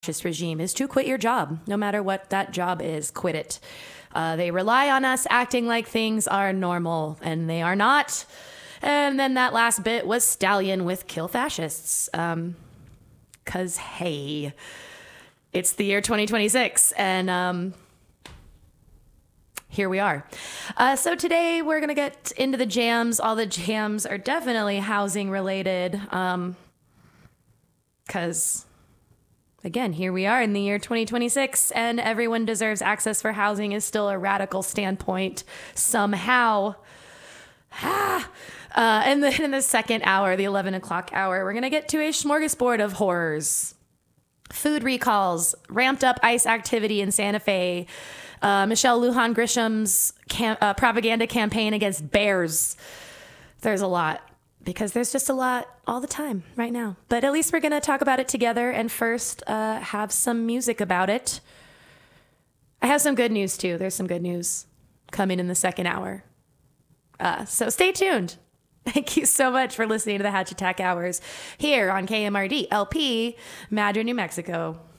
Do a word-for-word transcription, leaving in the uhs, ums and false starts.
fascist regime is to quit your job. No matter what that job is, quit it. Uh, they rely on us acting like things are normal, and they are not. And then that last bit was Stallion with Kill Fascists. Um, Cause, hey, it's the year twenty twenty-six, and um, here we are. Uh, so today we're going to get into the jams. All the jams are definitely housing related. Um, cause, again, here we are in the year twenty twenty-six, and everyone deserves access for housing is still a radical standpoint somehow. Ah. Uh, and then in the second hour, the eleven o'clock hour, we're going to get to a smorgasbord of horrors. Food recalls, ramped up ICE activity in Santa Fe, uh, Michelle Lujan Grisham's cam- uh, propaganda campaign against bears. There's a lot, because there's just a lot all the time right now. But at least we're going to talk about it together, and first uh, have some music about it. I have some good news, too. There's some good news coming in the second hour. Uh, so stay tuned. Thank you so much for listening to the Hatch Attack Hours here on K M R D L P, Madrid, New Mexico.